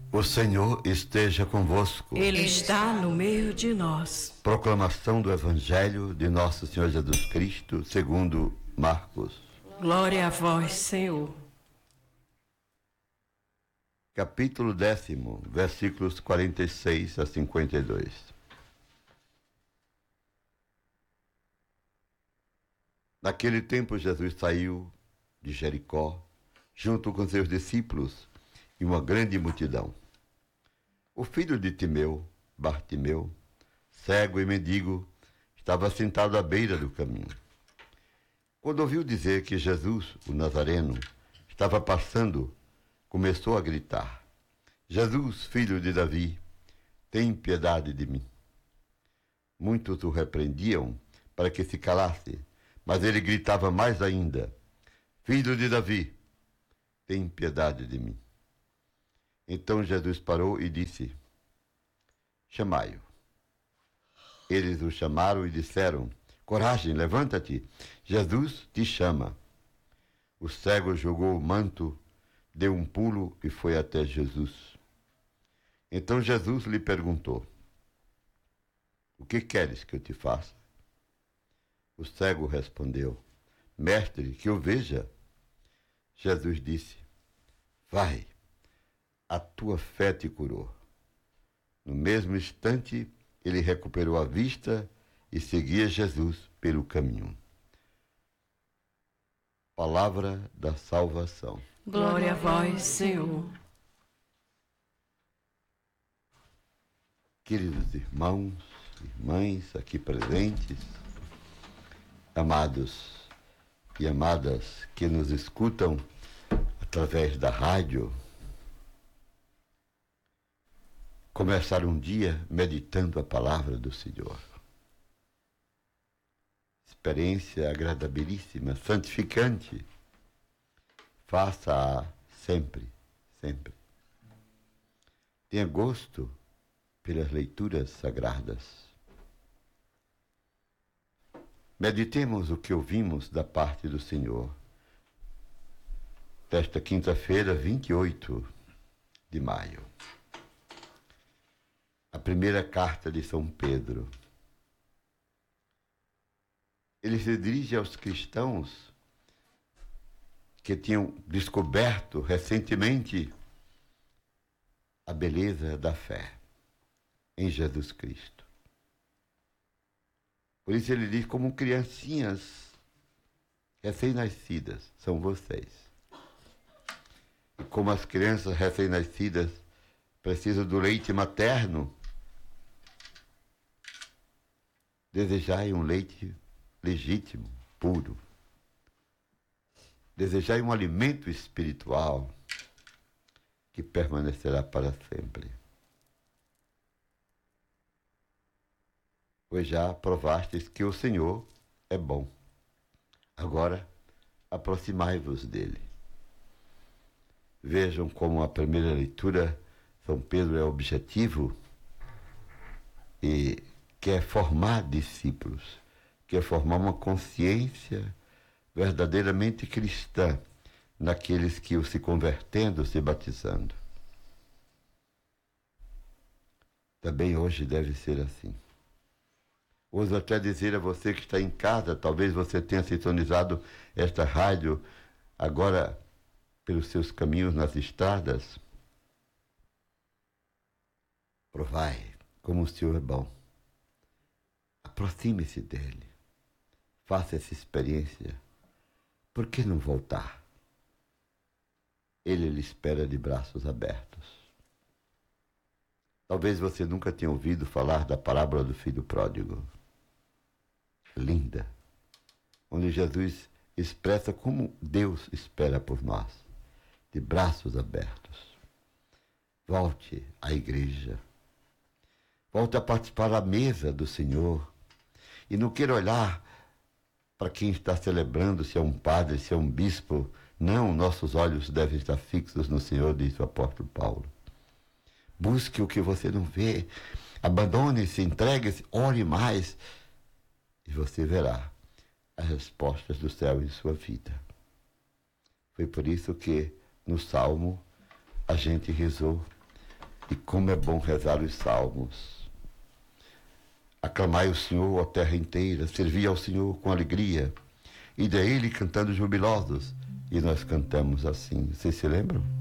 O Senhor esteja convosco. Ele está no meio de nós. Proclamação do Evangelho de Nosso Senhor Jesus Cristo, segundo Marcos. Glória a vós, Senhor. Capítulo 10, versículos 46 a 52. Naquele tempo Jesus saiu de Jericó, junto com seus discípulos e uma grande multidão. O filho de Timeu, Bartimeu, cego e mendigo, estava sentado à beira do caminho. Quando ouviu dizer que Jesus, o Nazareno, estava passando, começou a gritar: Jesus, filho de Davi, tem piedade de mim. Muitos o repreendiam para que se calasse, mas ele gritava mais ainda: Filho de Davi, tem piedade de mim. Então Jesus parou e disse: Chamai-o. Eles o chamaram e disseram: Coragem, levanta-te, Jesus te chama. O cego jogou o manto, deu um pulo e foi até Jesus. Então Jesus lhe perguntou: O que queres que eu te faça? O cego respondeu: Mestre, que eu veja. Jesus disse: Vai, a tua fé te curou. No mesmo instante, ele recuperou a vista e seguia Jesus pelo caminho. Palavra da salvação. Glória a vós, Senhor. Queridos irmãos, irmãs aqui presentes, amados e amadas que nos escutam através da rádio, começar um dia meditando a palavra do Senhor. Experiência agradabilíssima, santificante. Faça-a sempre, sempre. Tenha gosto pelas leituras sagradas. Meditemos o que ouvimos da parte do Senhor desta quinta-feira, 28 de maio. A primeira carta de São Pedro. Ele se dirige aos cristãos que tinham descoberto recentemente a beleza da fé em Jesus Cristo. Por isso ele diz: como criancinhas recém-nascidas são vocês. E como as crianças recém-nascidas precisam do leite materno, desejai um leite legítimo, puro. Desejai um alimento espiritual que permanecerá para sempre. Pois já provastes que o Senhor é bom. Agora, aproximai-vos dele. Vejam como a primeira leitura, São Pedro é objetivo e quer formar discípulos, quer formar uma consciência verdadeiramente cristã naqueles que se convertendo, se batizando. Também hoje deve ser assim. Ouso até dizer a você que está em casa, talvez você tenha sintonizado esta rádio agora pelos seus caminhos nas estradas. Provai como o Senhor é bom. Aproxime-se dele. Faça essa experiência. Por que não voltar? Ele lhe espera de braços abertos. Talvez você nunca tenha ouvido falar da parábola do filho pródigo. Linda. Onde Jesus expressa como Deus espera por nós, de braços abertos. Volte à igreja. Volte a participar da mesa do Senhor. E não queira olhar para quem está celebrando, se é um padre, se é um bispo. Não, nossos olhos devem estar fixos no Senhor, diz o apóstolo Paulo. Busque o que você não vê. Abandone-se, entregue-se, ore mais. E você verá as respostas do céu em sua vida. Foi por isso que no Salmo a gente rezou: E como é bom rezar os salmos. Aclamai o Senhor, ó terra inteira, servi ao Senhor com alegria, e de Ele cantando jubilosos. E nós cantamos assim. Vocês se lembram?